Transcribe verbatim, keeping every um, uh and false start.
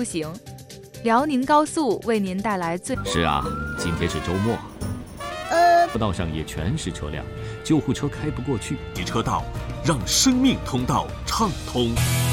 行。辽宁高速为您带来最…… 是啊，今天是周末， 呃， 坡道上也全是车辆，救护车开不过去， 车道让生命通道畅通。